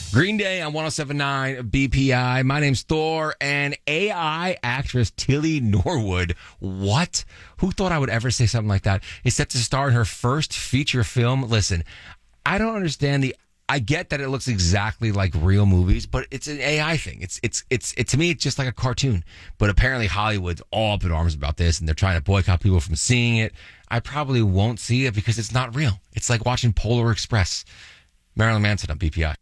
Green Day on 107.9 BPI. My name's Thor, and AI actress Tilly Norwood. What? Who thought I would ever say something like that? Is set to star in her first feature film. Listen, I don't understand I get that it looks exactly like real movies, but it's an AI thing. It's to me, it's just like a cartoon. But apparently Hollywood's all up in arms about this, and they're trying to boycott people from seeing it. I probably won't see it because it's not real. It's like watching Polar Express. Marilyn Manson on BPI.